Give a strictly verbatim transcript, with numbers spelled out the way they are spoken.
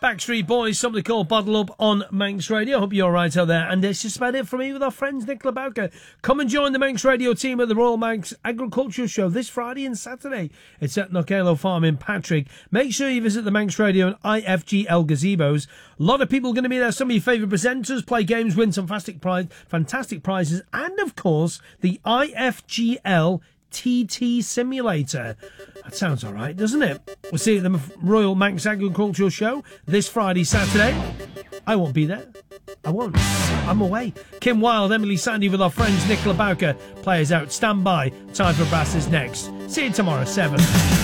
Backstreet Boys, something called Bottle Up on Manx Radio. Hope you're all right out there. And that's just about it for me with our friends Nicola Bowker. Come and join the Manx Radio team at the Royal Manx Agricultural Show this Friday and Saturday. It's at Knockelo Farm in Patrick. Make sure you visit the Manx Radio and I F G L gazebos. A lot of people going to be there. Some of your favourite presenters play games, win some fantastic, prize, fantastic prizes. And, of course, the I F G L T T Simulator. That sounds all right, doesn't it? We'll see you at the Royal Manx Agricultural Show this Friday, Saturday. I won't be there. I won't. I'm away. Kim Wilde, Emily Sandy with our friends Nicola Bowker. Players out. Stand by. Time for Brasses next. See you tomorrow, seven.